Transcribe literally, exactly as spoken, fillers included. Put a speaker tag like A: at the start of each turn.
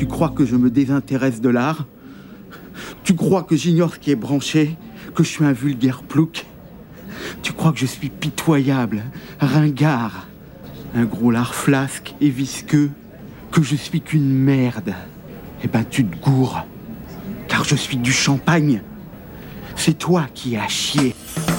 A: Tu crois que je me désintéresse de l'art? Tu crois que j'ignore ce qui est branché? Que je suis un vulgaire plouc? Tu crois que je suis pitoyable, ringard, un gros lard flasque et visqueux? Que je suis qu'une merde? Eh ben tu te gourres, car je suis du champagne. C'est toi qui as chié.